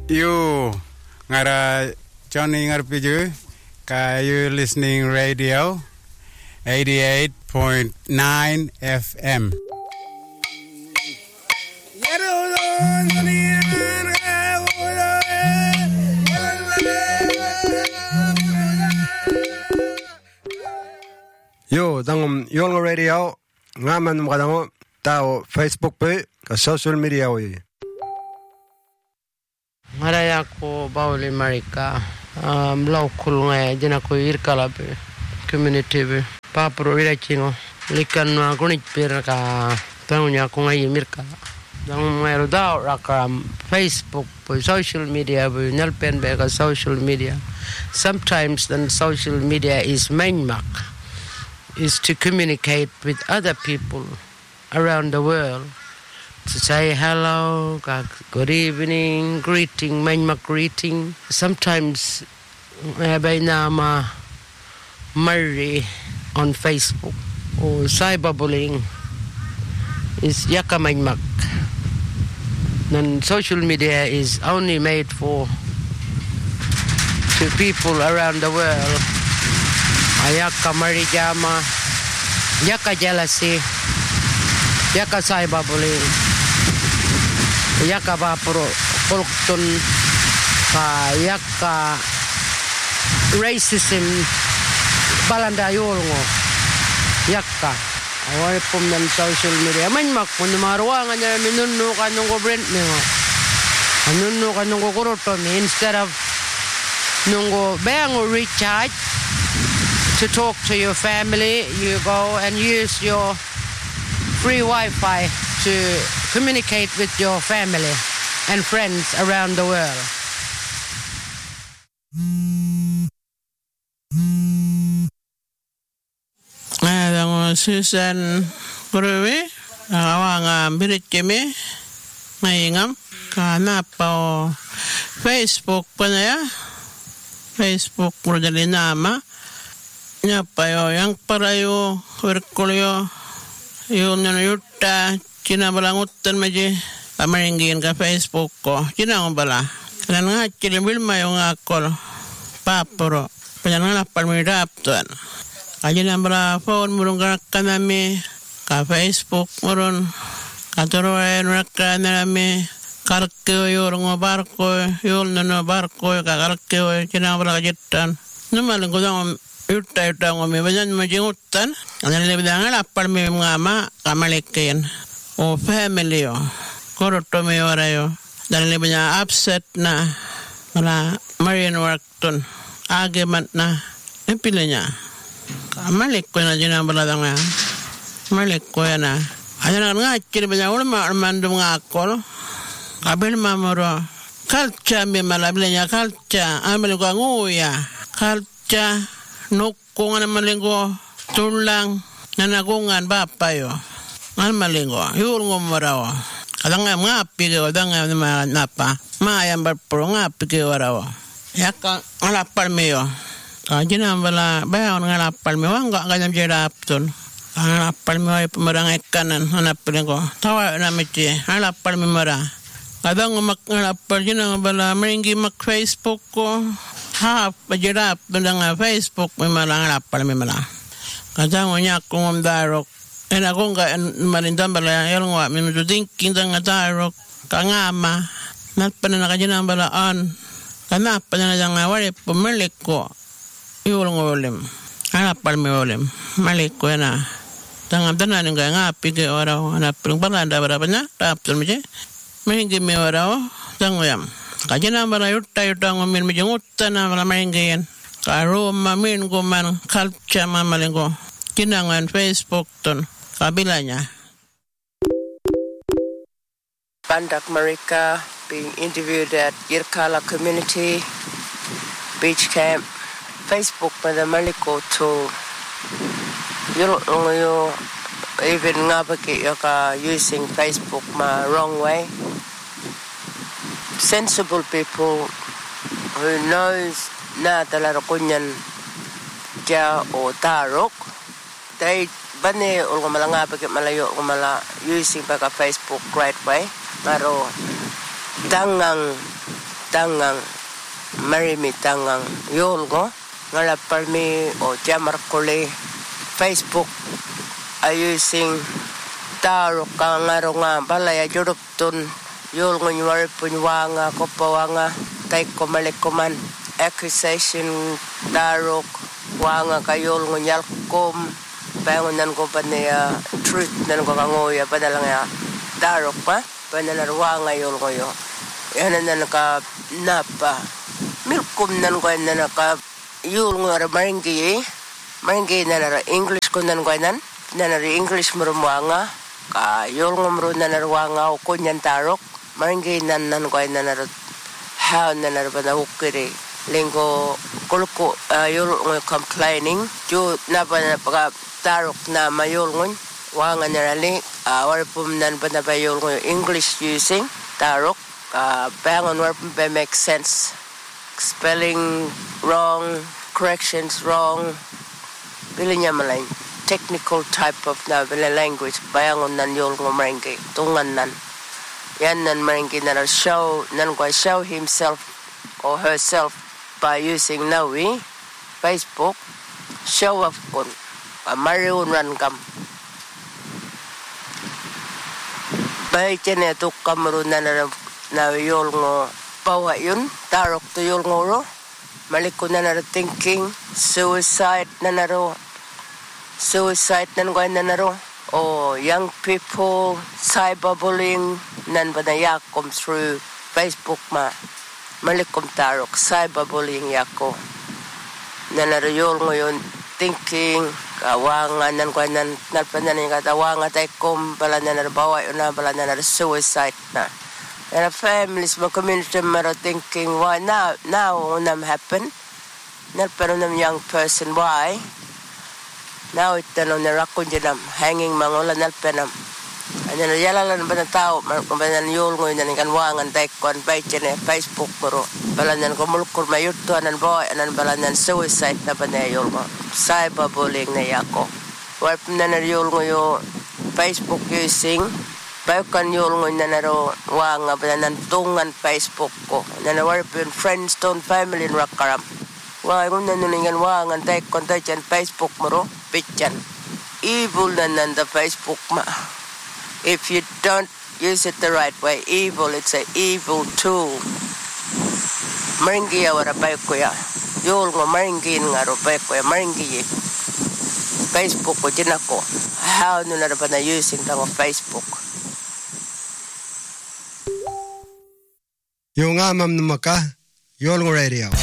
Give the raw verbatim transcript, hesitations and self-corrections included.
You ngara Johnny ngarpiju ka you listening radio eighty-eight point nine F M. Yo, dangum yolngo radio ngaman makadango tao Facebook pe ka social media oi. Maraya ko Bauli Marika um local ngai jena ko irkala pe community pe papro ira chingo likan na gunit per ka taunya ko ngai mirka dang mero da rakam Facebook pe social media pe nelpen be ka social media sometimes then social media is main mark is to communicate with other people around the world. To say hello, good evening, greeting, manma greeting. Sometimes may nama marry on Facebook or cyberbullying is yaka manmak. Then social media is only made for to people around the world. Ayaka marry jama, yaka jealousy, yaka cyberbullying. Yaka ba pro production ka yaka racism balanda yolngo yaka awal pum nan social media man mak pun maruanga nya minunno kanong brand ningo anunno kanong koroto mi instead of nungo bango recharge to talk to your family you go and use your free Wi-Fi to communicate with your family and friends around the world. Adang Susan Gruwe, awang birit kami ngayingam kana pa Facebook pa na ya Facebook mudali nama nya pa yo yang parayo werkulyo yun na yuta China balangutan maji pamaringin ka Facebook ko. China ko bala. Kaya nga chilibil mayo nga ako papuro. Kaya nga napalmirap tuan. Kaya na bala phone murong ka nami ka Facebook muron katuruan ka nami karkyo yorong barko yul no barko ka karkyo China bala kajitan. Numaling ko dang yuta yuta ngo mi bajan majingutan. Kaya lebidang nga napalmi ngama kamalikin. O family yo koroto me ora yo dan le banya upset na mala Marian Workton argument na epilenya malik ko na jina baladang na malik ko na ayana nga kire banya ulama mandum nga akol kabel mamoro kalcha me malablenya kalcha amel ko nguya kalcha nukko nga malingo tulang nanagungan bapa yo Al malingo, yul ngomarawa. Kadang ngam ngapi ke, kadang ngam napa. Ma ayam berpuru ngapi ke warawa. Ya ka ngalapal meyo. Kaji nambala bayaw ngalapal meyo. Enggak kanyam jerap tun. Ngalapal meyo pemerang ekanan. Ngalapal ko. Tawa namici. Ngalapal memera. Kadang ngamak ngalapal jina nambala meringgi mak Facebook ko. Ha jerap tundang Facebook memera ngalapal memera. Kadang nyak ngomdarok. En ako nga marindang bala yung nga minuding kindang atarok kangama nat pananakajina balaan kana pananadang awari pumalik ko yung ulim hanap palmi ulim malik ko na tangam tanan nga nga pigi oraw hanap pring palanda barapa na tapos mo siya mahingi mi oraw tangoyam kajina bala yutta yutta ngomin mi jungutan na bala mahingi yan karo mamin ko man kalcha mamaling ko kinangan Facebook ton kabilanya. Bandak Marika being interviewed at Yirkala Community Beach Camp. Facebook pa the Maliko to you even ngabaki yaka using Facebook ma wrong way. Sensible people who knows na talaro kunyan kya o tarok they bane ul malanga pag malayo mala using pagka Facebook right way pero dangang tangang marimi tangang yolgo ngala parmi o jamar kole Facebook ayusing taro kangaro nga balaya juruptun yolgo nyuar punwanga kopawanga taiko malikoman accusation taro wanga kayol ngunyalkom bangunan ko pa niya truth nan ko kangoya padalang ya darok pa panalarwanga yol ngoyo yan na naka napa milkom nan ko na naka yol ngara maringi maringi na na English ko nan ko nan na na English murumwanga ka yol ngumro na narwanga o kunyan tarok maringi nan nan ko na na how na na ba na ukire linggo kulko yol ngoy complaining jo na pa na pag tarok na mayol ngoy wanga narali warpum nan pa na bayol ngoy English using tarok bangon warpum pa make sense spelling wrong corrections wrong bilinya malay technical type of na language bangon nan yol ngo maringke tungan nan yan nan maringke na show nan ko show himself or herself by using Nawi, Facebook, show off kon, mariun ran kam. Bay chene tuk kamarun na na yol ngo bawa yun, tarok to yol ngoro, malikun na na thinking, suicide na naro, suicide nan ko na naro, o young people, cyberbullying, nan ba na yakom through Facebook ma. Malikom tarok cyberbullying yako nanarayol ngayon thinking kawangan nan ko nan nalpanan nga tawanga tay kom bala nanarbawa una bala nanar suicide na and families mo community maro thinking why now now unam happen nalpano nam young person why now itano narakon jadam hanging mangola nalpanam ano na yalalan ba na tao mabanan yol ngoy nan kan wangan tay kon bay chene Facebook bro balanan ko mulkur mayut to anan boy anan balanan suicide na ba na yol mo cyberbullying na yako warp na na yol ngoy Facebook using bay kan yol ngoy na naro wanga balanan tungan Facebook ko na na warp yun friends ton family rakaram wa ngun nan ningan wangan tay kon tay chen Facebook mo pichan evil na nan the Facebook ma. If you don't use it the right way, evil, it's an evil tool. Maringi ya warapay ko ya. Yol ngo maringi nga ropay ko ya. Maringi Facebook ko din ako. How no na ba na using tango Facebook? Yung amam numaka, Yol ngo radio.